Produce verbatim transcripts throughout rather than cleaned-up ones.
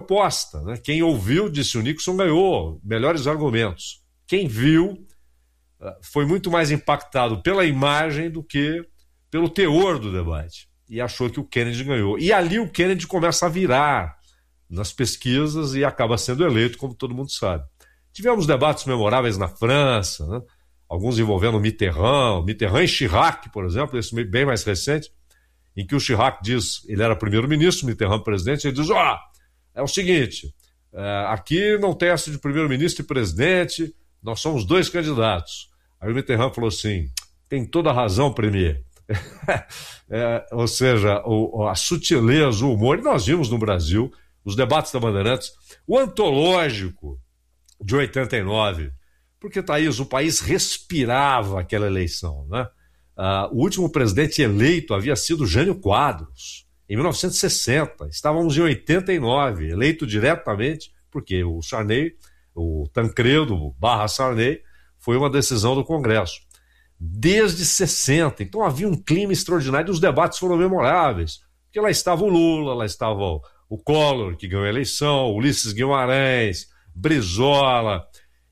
oposta, né? Quem ouviu disse o Nixon ganhou, melhores argumentos. Quem viu foi muito mais impactado pela imagem do que pelo teor do debate e achou que o Kennedy ganhou. E ali o Kennedy começa a virar nas pesquisas e acaba sendo eleito, como todo mundo sabe. Tivemos debates memoráveis na França, né? Alguns envolvendo Mitterrand, Mitterrand e Chirac, por exemplo, esse bem mais recente, em que o Chirac diz, ele era primeiro-ministro, Mitterrand presidente, ele diz, ó, oh, é o seguinte, é, aqui não tem essa de primeiro-ministro e presidente, nós somos dois candidatos. Aí o Mitterrand falou assim, tem toda a razão, premier. é, ou seja, o, a sutileza, o humor, e nós vimos no Brasil, os debates da Bandeirantes, o antológico de oitenta e nove, porque, Thaís, o país respirava aquela eleição, né? Uh, o último presidente eleito havia sido Jânio Quadros, em mil novecentos e sessenta, estávamos em oitenta e nove, eleito diretamente, porque o Sarney, o Tancredo barra Sarney, foi uma decisão do Congresso. Desde sessenta, então havia um clima extraordinário e os debates foram memoráveis, porque lá estava o Lula, lá estava o Collor, que ganhou a eleição, Ulisses Guimarães, Brizola,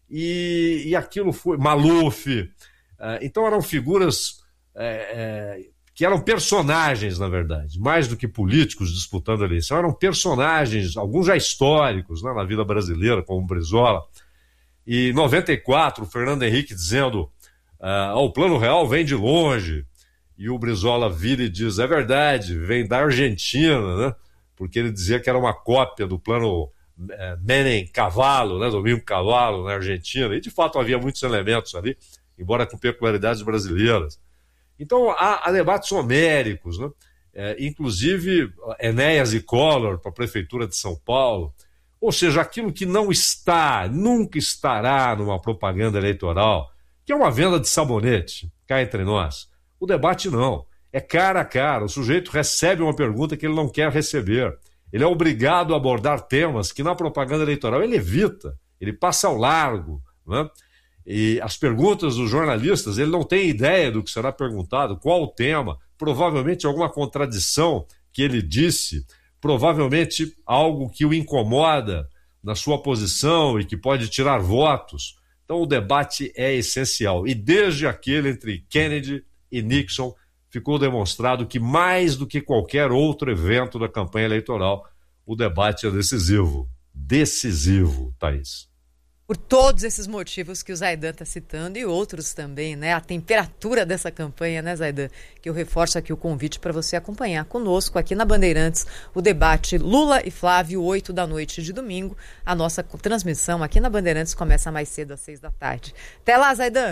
e, e aquilo foi, Maluf, uh, então eram figuras é, é, que eram personagens, na verdade, mais do que políticos disputando a eleição, eram personagens, alguns já históricos, né, na vida brasileira, como Brizola. E em noventa e quatro, o Fernando Henrique dizendo, ah, o Plano Real vem de longe, e o Brizola vira e diz, é verdade, vem da Argentina, né? Porque ele dizia que era uma cópia do plano eh, Menem-Cavallo, né? Domingo Cavallo, na Argentina, e de fato havia muitos elementos ali, embora com peculiaridades brasileiras. Então há, há debates homéricos, né? É, inclusive Enéas e Collor para a Prefeitura de São Paulo, ou seja, aquilo que não está, nunca estará numa propaganda eleitoral, que é uma venda de sabonete, cá entre nós. O debate não, é cara a cara, o sujeito recebe uma pergunta que ele não quer receber, ele é obrigado a abordar temas que na propaganda eleitoral ele evita, ele passa ao largo, né? E as perguntas dos jornalistas, ele não tem ideia do que será perguntado, qual o tema, provavelmente alguma contradição que ele disse, provavelmente algo que o incomoda na sua posição e que pode tirar votos. Então o debate é essencial. E desde aquele entre Kennedy e Nixon, ficou demonstrado que mais do que qualquer outro evento da campanha eleitoral, o debate é decisivo. Decisivo, Thaís. Por todos esses motivos que o Zaidan está citando e outros também, né? A temperatura dessa campanha, né, Zaidan? Que eu reforço aqui o convite para você acompanhar conosco aqui na Bandeirantes o debate Lula e Flávio, oito da noite de domingo. A nossa transmissão aqui na Bandeirantes começa mais cedo, às seis da tarde. Até lá, Zaidan!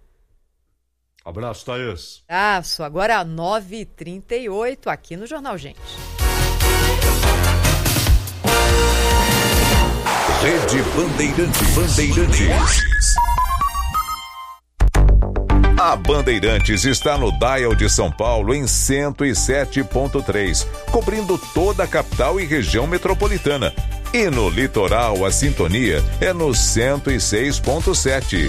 Abraço, Thaís. Abraço. Agora às nove e trinta e oito aqui no Jornal Gente. Rede Bandeirantes. Bandeirantes. A Bandeirantes está no Dial de São Paulo em cento e sete ponto três, cobrindo toda a capital e região metropolitana. E no litoral a sintonia é no cento e seis ponto sete.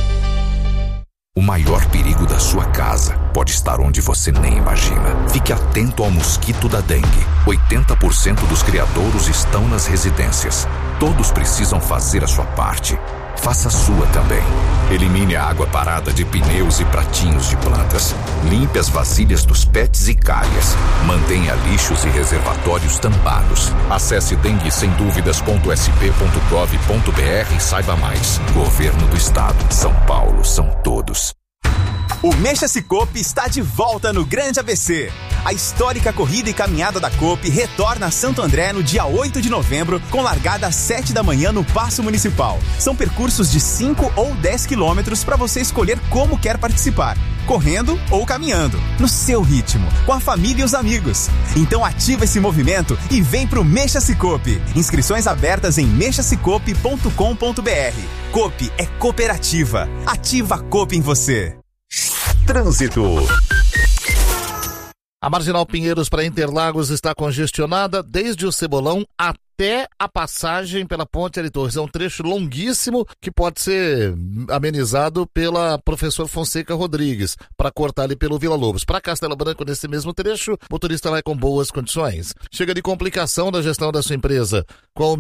O maior perigo da sua casa pode estar onde você nem imagina. Fique atento ao mosquito da dengue. oitenta por cento dos criadouros estão nas residências. Todos precisam fazer a sua parte. Faça a sua também. Elimine a água parada de pneus e pratinhos de plantas. Limpe as vasilhas dos pets e calhas. Mantenha lixos e reservatórios tampados. Acesse dengue sem dúvidas ponto s p ponto gov ponto b r e saiba mais. Governo do Estado. São Paulo são todos. O Mexa-se Coop está de volta no Grande A B C. A histórica corrida e caminhada da Coop retorna a Santo André no dia oito de novembro, com largada às sete da manhã no Paço Municipal. São percursos de cinco ou dez quilômetros para você escolher como quer participar, correndo ou caminhando, no seu ritmo, com a família e os amigos. Então ativa esse movimento e vem pro Mexa-se Coop. Inscrições abertas em mexa se coop ponto com ponto b r. Coop é cooperativa. Ativa a Coop em você. Trânsito. A Marginal Pinheiros para Interlagos está congestionada desde o Cebolão até a passagem pela Ponte Ari Torres. É um trecho longuíssimo que pode ser amenizado pela Professor Fonseca Rodrigues para cortar ali pelo Vila Lobos. Para Castelo Branco, nesse mesmo trecho, o motorista vai com boas condições. Chega de complicação da gestão da sua empresa. Qual